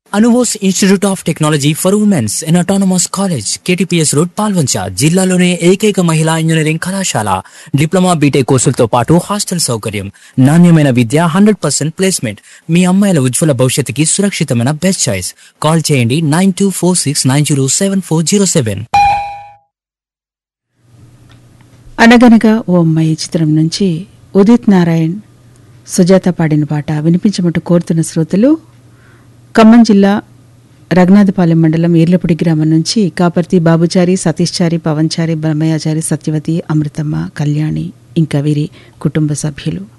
Anubose institute of technology for women's in autonomous college KTPS road Palvancha జిల్లాలోనే ఏకైక మహిళా engineering కళాశాల. డిప్లొమా బీటెక్ కోర్సులతో పాటు హాస్టల్ సౌకర్యం, నాణ్యమైన విద్య, 100% ప్లేస్మెంట్. మీ అమ్మాయిల ఉజ్వల భవిష్యత్తుకి సురక్షితమైన బెస్ట్ చాయిస్. కాల్ చేయండి 9246907407. అనగనగా ఓ అమ్మాయి చిత్రం నుంచి ఉదిత్ నారాయణ్, సుజాత పాడిన పాట వినిపించమంటూ కోరుతున్న శ్రోతలు ఖమ్మం జిల్లా రఘునాథపాలెం మండలం ఈర్లపూడి గ్రామం నుంచి కాపర్తి బాబుచారి, సతీష్చారి, పవన్చారి, బ్రహ్మయాచారి, సత్యవతి, అమృతమ్మ, కళ్యాణి ఇంకా వీరి కుటుంబ సభ్యులు.